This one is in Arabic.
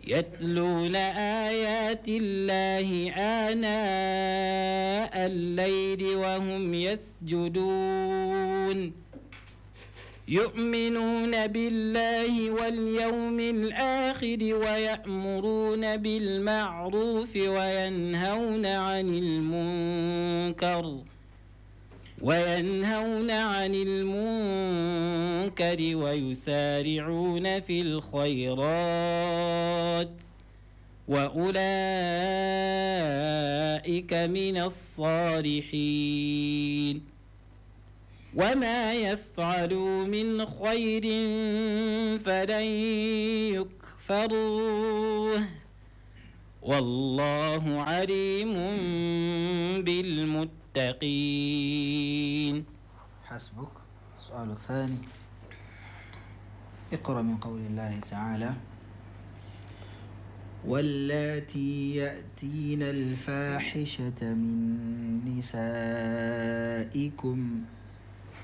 يتلون آيات الله آناء الليل وهم يسجدون يؤمنون بالله واليوم الآخر ويأمرون بالمعروف وينهون عن المنكر ويسارعون في الخيرات وأولئك من الصالحين وما يفعلوا من خير فلن يكفروه والله عليم بالمتقين. حسبك. السؤال الثاني، اقرأ من قول الله تعالى: واللاتي يأتين الفاحشة من نسائكم